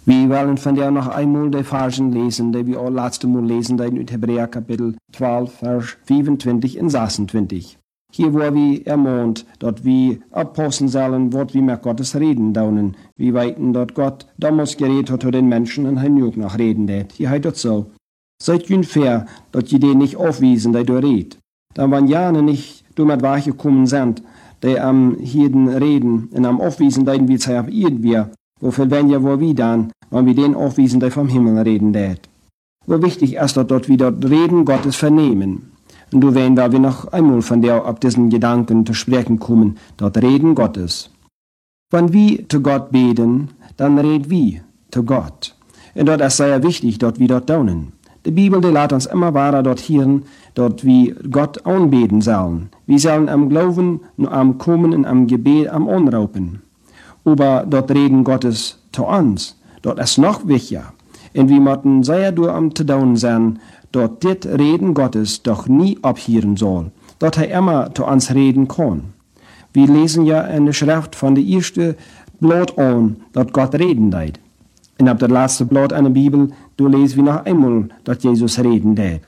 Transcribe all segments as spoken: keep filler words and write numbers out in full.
Wir wollen von der noch einmal die Versen lesen, die wir auch letzte Mal lesen, in Hebräer Kapitel zwölf, Vers vierundzwanzig und sechsundzwanzig. Hier, wo wir ermahnt, dort wir abpassen sollen, was wir mit Gottes reden daunen. Wir weiten, dort Gott damals geredet hat zu den Menschen und er auch noch reden hat. Hier heißt es so: Seid ungefähr, dort ihr den nicht aufwiesen, der du redet. Dann waren Jahre nicht, du mit Weiche gekommen sind, die am Hirden reden und am aufwiesen, den wir zeigen, irgendwie. Wofür wenn ja wo wir dann, wenn wir den aufwiesen, der vom Himmel reden hat. Wo wichtig ist, dort, dort wir dort Reden Gottes vernehmen. Und du werden wir noch einmal von der, ab diesen Gedanken zu sprechen kommen, dort Reden Gottes. Wenn wir zu Gott beten, dann reden wir zu Gott. Und dort ist sehr wichtig, dort wir dort daunen. Die Bibel, die lässt uns immer weiter dort hören, dort wir Gott anbeten sollen. Wir sollen am Glauben, am Kommen und am Gebet am Anraupen. Aber dort Reden Gottes zu uns, dort ist noch wichtiger. Und wir müssen sehr durch am zu daunen sein, dort dit Reden Gottes doch nie abhören soll, dort er immer zu uns reden kann. Wir lesen ja in der Schrift von der ersten Blatt an, dort Gott reden deit. Und ab der letzte Blatt in der Bibel, du lesen wir noch einmal, dort Jesus reden deit.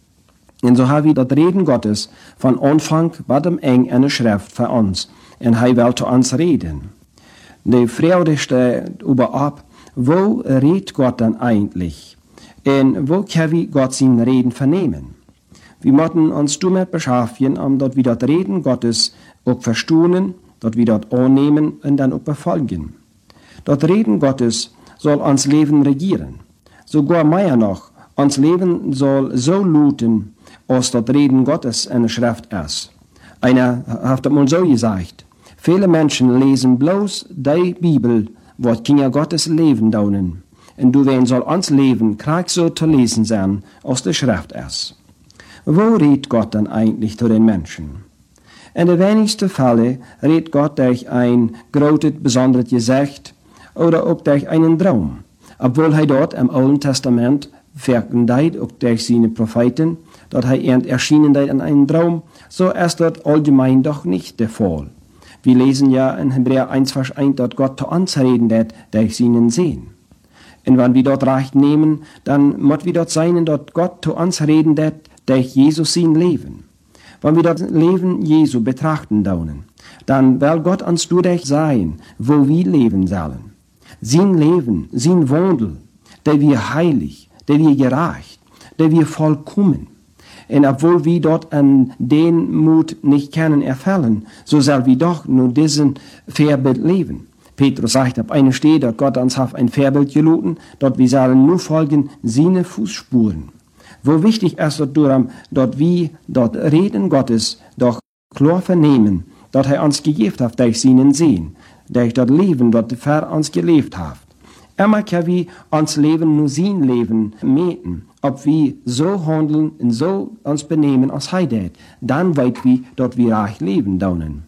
Und so haben wir dort Reden Gottes von Anfang bis am Ende in der Schrift für uns. Und er will zu uns reden. Die Frage steht überab, wo redet Gott dann eigentlich? Und wo können wir Gott sein Reden vernehmen? Wir müssen uns damit beschäftigen, um dort wieder das Reden Gottes auch verstehen, dort wieder annehmen und dann auch befolgen. Das Reden Gottes soll uns Leben regieren. Sogar mehr noch, uns Leben soll so lauten, als das Reden Gottes in der Schrift ist. Einer hat das mal so gesagt: Viele Menschen lesen bloß die Bibel, wo Kinder Gottes Leben daunen. Und du wen soll uns Leben krieg so zu lesen sein, aus der Schrift ist. Wo redet Gott dann eigentlich zu den Menschen? In den wenigsten Fällen redet Gott durch ein großes, besonderes Gesicht oder auch durch einen Traum. Obwohl er dort im Alten Testament verkündet, auch durch seine Propheten, dort er erschienen in einem Traum, so ist dort allgemein doch nicht der Fall. Wir lesen ja in Hebräer eins, Vers eins, dort Gott zu uns reden wird, durch seinen Sehen. Und wenn wir dort Recht nehmen, dann muss wir dort sein, dort Gott zu uns reden wird, durch Jesus sein Leben. Wenn wir dort Leben Jesu betrachten daunen, dann will Gott uns durch sein, wo wir leben sollen. Sein Leben, sein Wandel, der wir heilig, der wir gerecht, der wir vollkommen. Und obwohl wir dort an den Mut nicht können erfüllen, so soll wir doch nur diesen Vorbild leben. Petrus sagt ab einer Stelle, dass Gott uns hat ein Vorbild geloten, dort wir sollen nur folgen seine Fußspuren. Wo wichtig ist, dort, dort wir dort Reden Gottes doch klar vernehmen, dort er uns gegeben hat, durch seinen Sehen, durch das Leben, dort er uns gelebt hat. Immer können wir uns Leben nur sein Leben meten, ob wir so handeln und so uns benehmen als er tät. Dann weit wir dort wir reich leben daunen.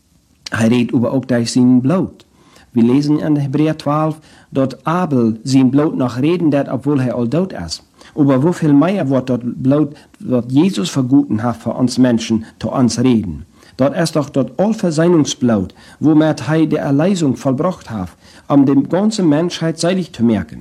Er redet aber auch durch seinen Blut. Wir lesen in Hebräer zwölf, dort Abel sein Blut noch reden dat, obwohl er all tot ist. Aber wo viel mehr wird dort Blut, was Jesus verguten hat für uns Menschen, zu uns reden. Dort ist doch dort Allversöhnungsblut, womit er die Erlösung vollbracht hat, um die ganze Menschheit seilig zu merken.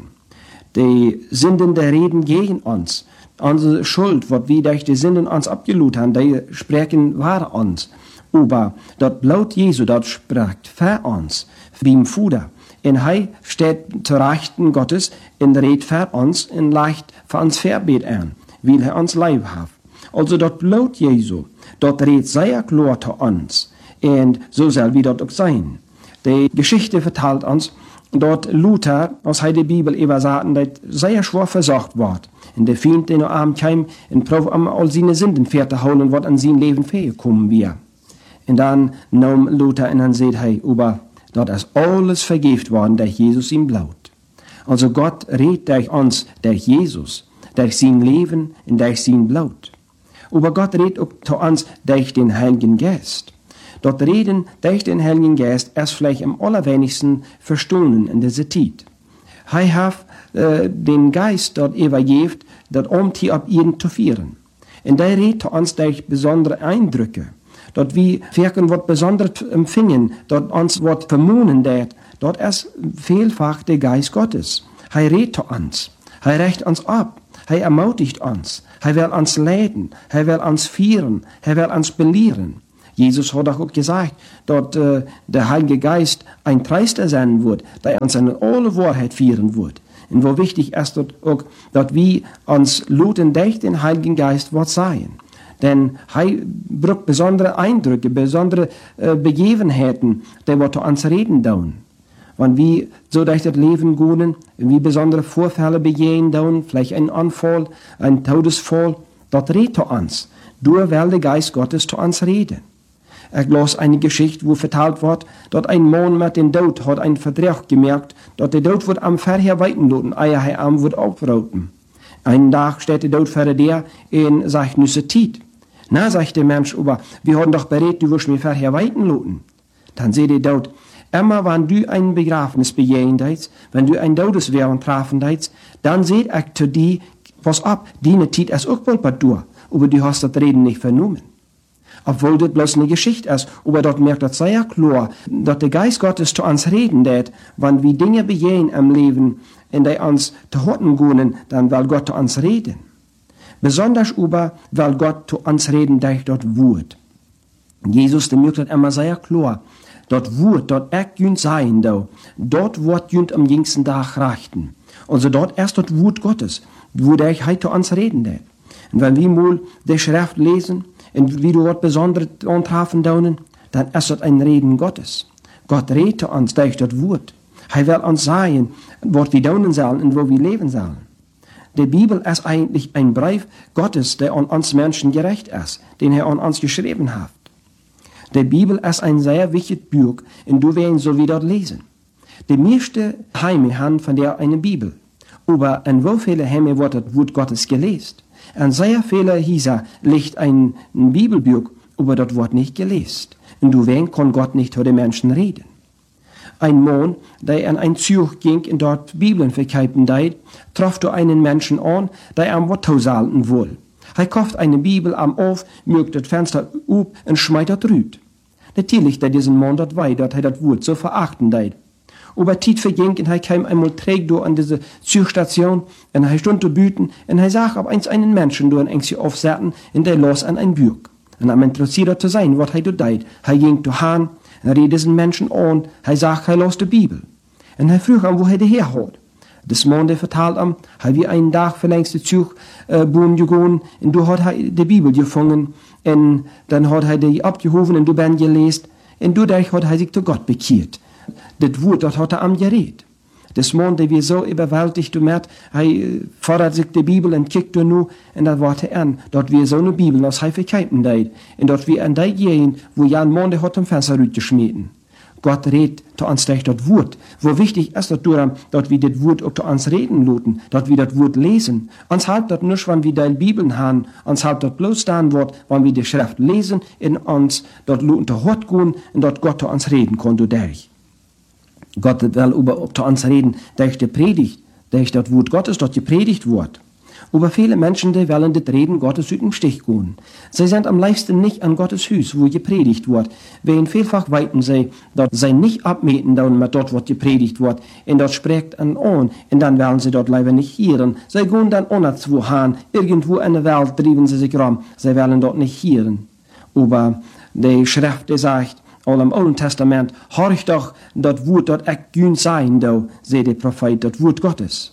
Die Sünden der Reden gegen uns, unsere Schuld, was wir durch die Sünden uns abgelud haben, die sprechen wahr uns. Aber dort Blut Jesu, dort spricht für uns, beim Fuder. Und er steht zu Rechten Gottes und redet für uns und leicht für uns Verbet an, weil er uns lieb hat. Also dort Blut Jesu, dort redet sehr klar zu uns. Und so soll wir dort auch sein. Die Geschichte vertelt uns, dort Luther, aus der Bibel über Satan, der sehr schwer versorgt wird. Und der Feind, der noch Abend kam, und probiert all seine Sünden zu holen, was an sein Leben kommen wir. Und dann nahm Luther und dann sagt er, aber dort ist alles vergift worden durch Jesus im Blut. Also Gott redet durch uns, durch Jesus, durch sein Leben und durch sein Blut. Aber Gott redet auch zu uns durch den Heiligen Geist. Dort reden durch den Heiligen Geist erst vielleicht am allerwenigsten verstanden in dieser Zeit. Er hat äh, den Geist dort übergeben, dort um die ab ihnen zu führen. Und der redet zu uns durch besondere Eindrücke. Dort wie wirken wird besonders empfingen, dort uns wird vermuten, dort ist vielfach der Geist Gottes. Hij redt zu uns. Hij recht uns ab. Hij ermutigt uns. Hij will uns leiden. Hij will uns führen. Hij will uns belehren. Jesus hat auch gesagt, dass äh, der Heilige Geist ein Treister sein wird, der uns in alle Wahrheit führen wird. Und wo wichtig ist dort auch, dass wir uns luten durch den Heiligen Geist wird sein. Denn er braucht besondere Eindrücke, besondere äh, Begebenheiten, die wir zu uns reden tun. Wenn wir so durch das Leben gehen, wie besondere Vorfälle begehen tun, vielleicht ein Anfall, ein Todesfall, dort redet zu uns. Durch will der Geist Gottes zu uns reden. Ich las eine Geschichte, wo vertalt wird, dass ein Mann mit dem Tod hat einen Vertrag gemerkt, dass der Tod wird am Verher weiten lassen, eier er am wird aufrauten. Einen Tag steht der Tod vor der und sagt, nüsse Tiet. Na, sagt der Mensch, aber wir haben doch berät, du wirst mir Verher weiten lassen. Dann sagt der Tod, immer wenn du ein Begräbnis begehen deits, wenn du ein Todeswehren treffen deits, dann seht ich zu dir, pass ab, deine Tiet ist auch bald bei dir, aber du hast das Reden nicht vernommen. Obwohl das bloß eine Geschichte ist, aber dort merkt das sehr klar, dass der Geist Gottes zu uns reden wird, wenn wir Dinge begehen im Leben, in die uns zu Horten gehen, dann will Gott zu uns reden. Besonders aber will Gott zu uns reden durch das Wort. Jesus, der merkt das immer sehr klar. Das Wort, dort echt jünd sein, da, dort wird jünd am jüngsten Tag rechten. Also dort erst das Wort Gottes, wo der heute zu uns reden wird. Und wenn wir mal die Schrift lesen, und wie du dort besonders antreffen daunen, dann ist das ein Reden Gottes. Gott redet uns durch das Wort. Er will uns sagen, was wir daunen sollen und wo wir leben sollen. Die Bibel ist eigentlich ein Brief Gottes, der an uns Menschen gerecht ist, den er an uns geschrieben hat. Die Bibel ist ein sehr wichtiges Buch, und du wirst so wie dort lesen. Die meisten Heime haben von der eine Bibel, aber in wo viele Heime wird das Wort Gottes gelesen? An sehr viele Hieser liegt ein, ein Bibelbuch, aber das wird nicht gelesen. Und du wen kann Gott nicht zu den Menschen reden. Ein Mann, der an ein Zug ging und dort Bibeln verkaufen deit, traf du einen Menschen an, der am Wort tausalten will. Er kauft eine Bibel am auf, mögt das Fenster up und schmeißt das rüt. Natürlich, der diesen Mann dort wei, dort er das Wort so verachten deit. Aber Tiet verging und er kam einmal träg durch an diese Zugstation und er stund zu büten und er sah ob eins einen Menschen durch ein Ängstchen aufsetzen und der los an ein Buch. Und am interessiert zu sein, was er dort deit. Er ging zu Hahn, er riet diesen Menschen an, er sagt, er los die Bibel. Und er frug ihn, wo er die herhat. Das Mann, der vertalt ihm, er wie einen Tag verlängst die Zug, äh, boon gegangen und du hat er die Bibel gefangen und dann hat er die abgehoben und du ben gelesen und dadurch hat er sich zu Gott bekehrt. Das Wort, das hat er am geredet. Das Mann, der wir so überwältigt und merkt, er fordert sich die Bibel und kickt nur und dann warte er an, dort wir so eine Bibel aus Heifigkeiten deit und dort wir an die gehen, wo ja ein Mann, der hat am Fenster geschmieden. Gott redet zu uns durch das Wort. Wo wichtig ist das, dort wir das Wort auch zu uns reden lassen, dort wir das Wort lesen. Uns halt das nicht, wenn wir die Bibeln haben, uns halt das bloß dann Wort, wenn wir die Schrift lesen, in uns dort lassen zu Hort gehen und dort Gott zu uns reden kann, durch. Gott will über zu uns reden durch die Predigt, durch das Wort Gottes, dort gepredigt wird. Aber viele Menschen, die wollen das Reden Gottes im Stich gehen. Sie sind am liebsten nicht an Gottes Hüs, wo gepredigt wird. Wen vielfach weiten sie, dort sie nicht abmeten, dann mit dort, was gepredigt wird. Und dort spricht an an, und dann wollen sie dort leider nicht hören. Sie gehen dann anderswo hin, irgendwo in der Welt trieben sie sich rum. Sie wollen dort nicht hören. Aber die Schrift, die sagt, all im Alten Testament, horch doch, das Wort dort echt gün sein, da, sagt der Prophet, das Wort Gottes.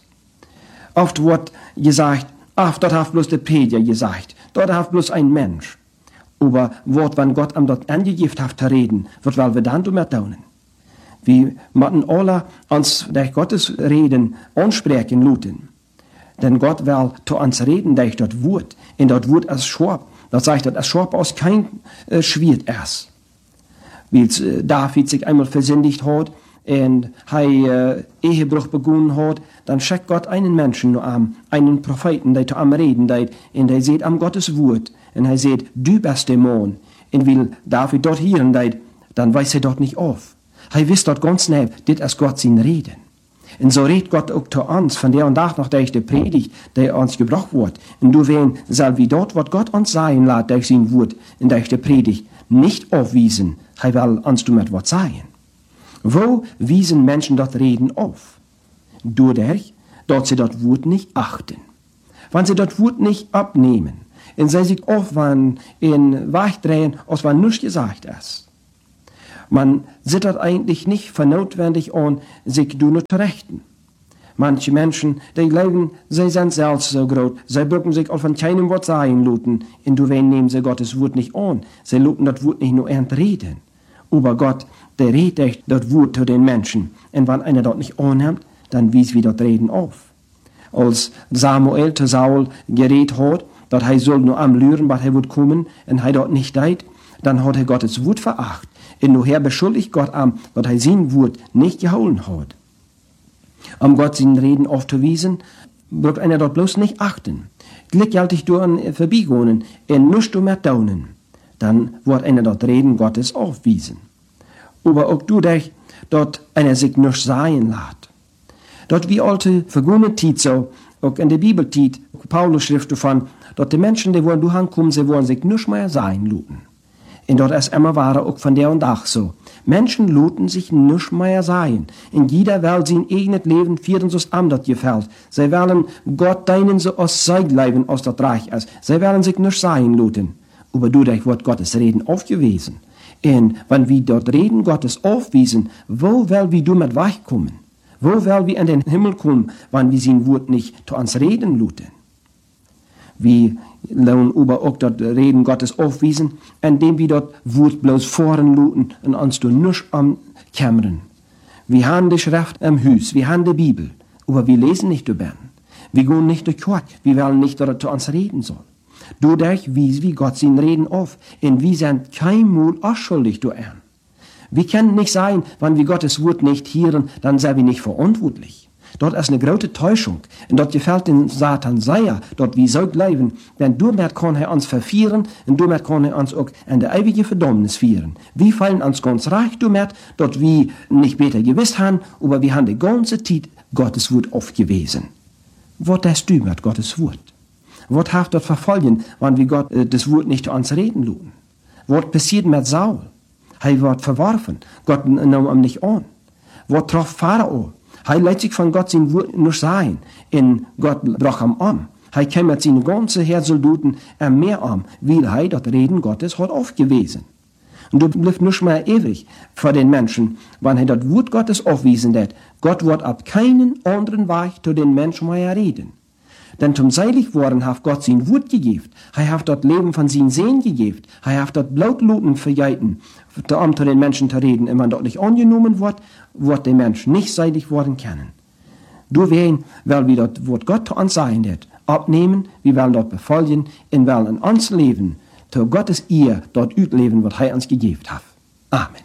Oft wird gesagt, ach, dort hat bloß der Prediger gesagt, dort hat bloß ein Mensch. Aber wird, wenn Gott am dort angegeben hat zu reden, wird weil wir dann damit tun. Wir müssen alle uns durch Gottes Reden ansprechen lassen. Denn Gott will zu uns reden durch das Wort. Und das Wort ist scharf. Das sagt, dass scharf aus kein äh, Schwert ist. Wie äh, David sich einmal versündigt hat, und er äh, Ehebruch begonnen hat, dann schickt Gott einen Menschen nur an, einen Propheten, der zu am reden deit, und er sieht am Gottes Wort, und er sieht, du bist der Mann, und will David dort hören deit, dann weiß er dort nicht auf. Er wisst dort ganz nah, das ist Gott sein Reden. Und so redet Gott auch zu uns, von der und nach noch durch die Predigt, der uns gebracht wird. Und du werden, soll wie dort, was Gott uns sagen lässt, durch sein Wort, und durch die Predigt, nicht aufwiesen, er will uns damit was sagen. Wo wiesen Menschen dort reden auf? Dadurch, dort sie dort Wort nicht achten. Wenn sie dort Wort nicht abnehmen, und sie sich aufwand in Wachdrehen, als was nicht gesagt ist. Man sieht dort eigentlich nicht für notwendig an, sich nur zu rechten. Manche Menschen, die glauben, sie sind selbst so groß, sie bücken sich auch von keinem Wort sagen luten, und du wen nehmen sie Gottes Wort nicht an, sie luten das Wort nicht nur entreden. Aber Gott, der redet echt das Wort zu den Menschen, und wenn einer dort nicht annimmt, dann wies wir dort Reden auf. Als Samuel zu Saul geredet hat, dass er soll nur am Lüren, was er wird kommen, und er dort nicht deit, dann hat er Gottes Wort veracht. Und nachher beschuldigt Gott am, dass er sein Wort nicht gehalten hat. Um Gott seinen Reden aufzuwiesen, wird einer dort bloß nicht achten. Gleichzeitig durch ein Vorbeigehen und nicht mehr taunen. Dann wird einer dort Reden Gottes aufwiesen. Aber auch du dich, dort einer sich nicht sagen lässt. Dort wie alte vergangene Zeit so, auch in der Bibeltit, Paulus schrift davon, dort die Menschen, die wollen durchkommen, sie wollen sich nicht mehr sein luten. Und dort ist immer wahre auch von der und ach so. Menschen luten sich nicht mehr sein. In jeder will sein eigenes Leben führen, so es am das gefällt. Sie wollen Gott deinen so aus Zeit leben, aus das Reich ist. Sie wollen sich nicht sein luten. Aber dadurch wird Gottes Reden aufgewiesen. Und wenn wir dort Reden Gottes aufwiesen, wo will wir damit wegkommen? Wo will wir in den Himmel kommen, wenn wir sein Wort nicht zu uns reden luten? Wir lernen aber auch dort Reden Gottes aufwiesen, indem wir dort Wort bloß voren luten und uns da nicht am kämmern. Wir haben die Schrift im Haus, wir haben die Bibel, aber wir lesen nicht über. Wir gehen nicht durch Gott, wir wollen nicht, dass er zu uns reden soll. Dadurch wies wir Gott sein Reden auf, und wir sind kein Mal ausschuldig durch ihn. Wir können nicht sein, wenn wir Gottes Wort nicht hören, dann sind wir nicht verantwortlich. Dort ist eine große Täuschung. Und dort gefällt den Satan sehr, dort wir so bleiben, denn damit kann er uns verführen und damit kann er uns auch in der ewige Verdammnis führen. Wir fallen uns ganz reich damit, dort wir nicht besser gewusst haben, aber wir haben die ganze Zeit Gottes Wort aufgewiesen. Was hast du mit Gottes Wort? Was hat dort verfolgen, wenn wir Gott äh, das Wort nicht zu uns reden lassen? Was passiert mit Saul? Er wird verworfen. Gott nahm ihn nicht an. Was traf Pharao? Er lässt sich von Gott sein Wort nicht sagen. Und Gott brach ihn um. Er kam mit seinen ganzen Heersoldaten mehr um, weil er das Reden Gottes hat aufgewiesen. Und du bleibst nicht mehr ewig vor den Menschen, wenn er das Wort Gottes aufwiesen hat. Gott wird ab keinen anderen Weg zu den Menschen mehr reden. Denn zum Seiligwerden hat Gott sein Wort gegeben. Er hat dort Leben von seinen Sehen gegeben. Er hat dort Blautluten vergeiten, um zu den Menschen zu reden. Und wenn dort nicht angenommen wird, wird der Mensch nicht seilig werden können. Du werden, weil wir dort Wort Gott zu uns sagen wird, abnehmen, wir werden dort befolgen, und werden in uns leben, zu Gottes Ehe dort utleben, was er uns gegeben hat. Amen.